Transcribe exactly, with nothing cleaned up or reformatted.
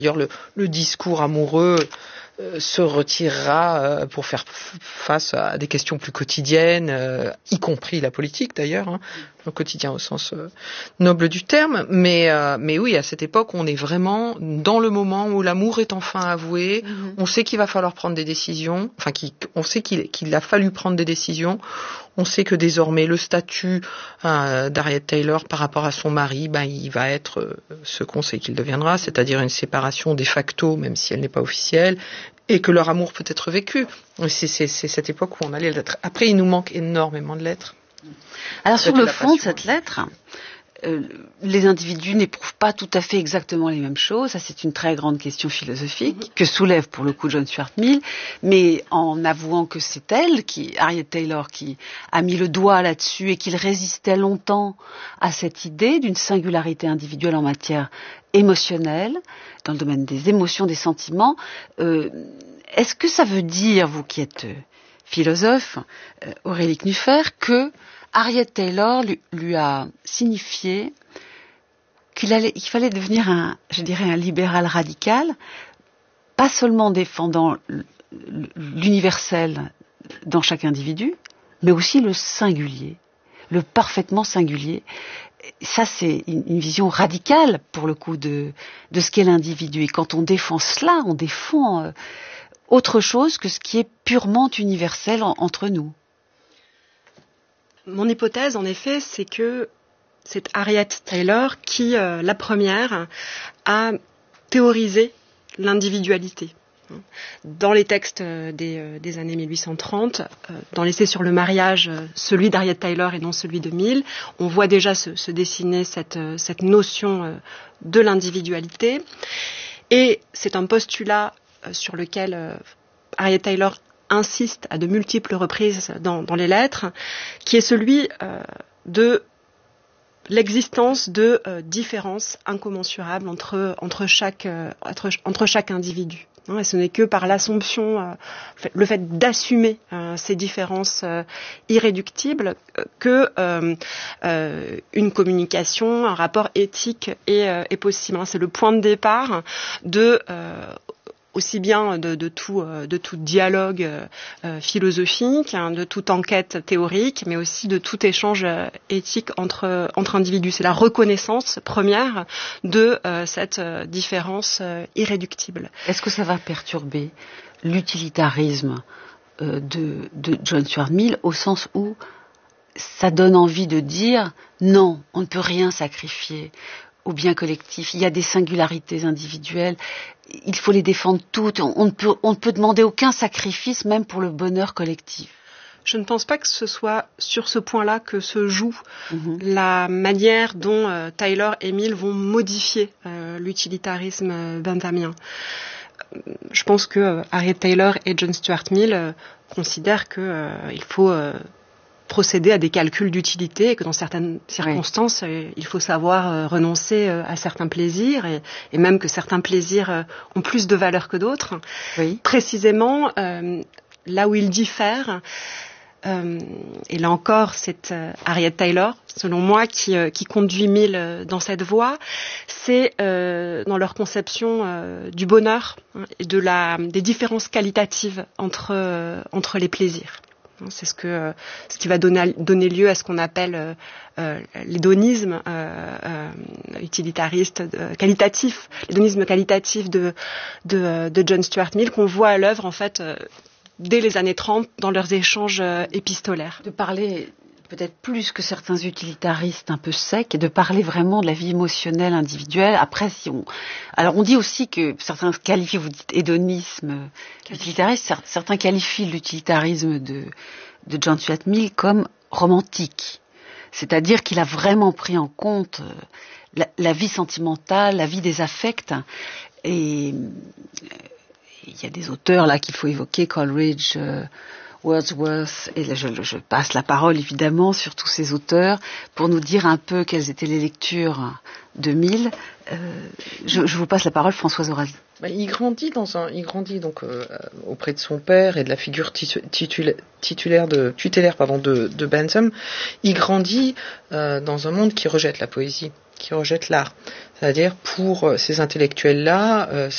D'ailleurs, le, le discours amoureux euh, se retirera euh, pour faire f- face à des questions plus quotidiennes, euh, y compris la politique d'ailleurs, hein, le quotidien au sens euh, noble du terme. Mais, euh, mais oui, à cette époque, on est vraiment dans le moment où l'amour est enfin avoué. Mm-hmm. On sait qu'il va falloir prendre des décisions. Enfin, qu'il, on sait qu'il, qu'il a fallu prendre des décisions. On sait que désormais le statut euh, d'Harriet Taylor par rapport à son mari, ben, il va être euh, ce qu'on sait qu'il deviendra, c'est-à-dire une séparation de facto, même si elle n'est pas officielle, et que leur amour peut être vécu. C'est, c'est, c'est cette époque où on a les lettres. Après, il nous manque énormément de lettres. Alors sur le fond de cette lettre, euh, les individus n'éprouvent pas tout à fait exactement les mêmes choses. Ça, c'est une très grande question philosophique mm-hmm. que soulève pour le coup John Stuart Mill, mais en avouant que c'est elle, qui, Harriet Taylor, qui a mis le doigt là-dessus et qu'il résistait longtemps à cette idée d'une singularité individuelle en matière émotionnelle, dans le domaine des émotions, des sentiments. Euh, est-ce que ça veut dire, vous qui êtes euh, philosophe, euh, Aurélie Knuffer, que Harriet Taylor lui, lui a signifié qu'il allait, qu'il fallait devenir un, je dirais, un libéral radical, pas seulement défendant l'universel dans chaque individu, mais aussi le singulier, le parfaitement singulier. Ça, c'est une, une vision radicale, pour le coup, de, de ce qu'est l'individu. Et quand on défend cela, on défend euh, autre chose que ce qui est purement universel en, entre nous. Mon hypothèse, en effet, c'est que c'est Harriet Taylor qui, euh, la première, a théorisé l'individualité. Dans les textes des, euh, des années mille huit cent trente, euh, dans l'essai sur le mariage, euh, celui d'Harriet Taylor et non celui de Mill, on voit déjà se, se dessiner cette, euh, cette notion euh, de l'individualité. Et c'est un postulat euh, sur lequel euh, Harriet Taylor insiste à de multiples reprises dans, dans les lettres, qui est celui euh, de l'existence de euh, différences incommensurables entre, entre, chaque, euh, entre, entre chaque individu. Hein, et ce n'est que par l'assomption, euh, le fait d'assumer euh, ces différences euh, irréductibles euh, que euh, euh, une communication, un rapport éthique est, euh, est possible. Hein, c'est le point de départ de... Euh, aussi bien de, de, tout, de tout dialogue euh, philosophique, hein, de toute enquête théorique, mais aussi de tout échange euh, éthique entre, entre individus. C'est la reconnaissance première de euh, cette euh, différence euh, irréductible. Est-ce que ça va perturber l'utilitarisme euh, de, de John Stuart Mill, au sens où ça donne envie de dire non, on ne peut rien sacrifier au bien collectif, il y a des singularités individuelles, il faut les défendre toutes, on ne peut, on ne peut demander aucun sacrifice, même pour le bonheur collectif. Je ne pense pas que ce soit sur ce point-là que se joue mm-hmm. la manière dont euh, Taylor et Mill vont modifier euh, l'utilitarisme benthamien. Je pense que euh, Harriet Taylor et John Stuart Mill euh, considèrent qu'il euh, faut... Euh, procéder à des calculs d'utilité et que dans certaines circonstances, oui. il faut savoir renoncer à certains plaisirs et, et même que certains plaisirs ont plus de valeur que d'autres. Oui. Précisément, euh, là où ils diffèrent, euh, et là encore, c'est euh, Harriet Taylor, selon moi, qui, euh, qui conduit Mill dans cette voie, c'est euh, dans leur conception euh, du bonheur hein, et de la, des différences qualitatives entre, euh, entre les plaisirs. C'est ce, que, ce qui va donner, donner lieu à ce qu'on appelle euh, l'hédonisme euh, euh, utilitariste, euh, qualitatif, l'hédonisme qualitatif de, de, de John Stuart Mill, qu'on voit à l'œuvre en fait euh, dès les années trente dans leurs échanges euh, épistolaires. De parler peut-être plus que certains utilitaristes un peu secs, et de parler vraiment de la vie émotionnelle individuelle. Après, si on, alors on dit aussi que certains qualifient, vous dites hédonisme utilitariste, certains qualifient l'utilitarisme de, de John Stuart Mill comme romantique. C'est-à-dire qu'il a vraiment pris en compte la, la vie sentimentale, la vie des affects. Et il y a des auteurs là qu'il faut évoquer, Coleridge, euh, Wordsworth, et là je, je passe la parole évidemment sur tous ces auteurs pour nous dire un peu quelles étaient les lectures de Mill. Euh, je, je vous passe la parole, Françoise Orazi. Il grandit dans un, il grandit donc euh, auprès de son père et de la figure titu, titula, titulaire de tutélaire pardon de, de Bentham. Il grandit euh, dans un monde qui rejette la poésie, qui rejette l'art. C'est-à-dire pour ces intellectuels-là, euh,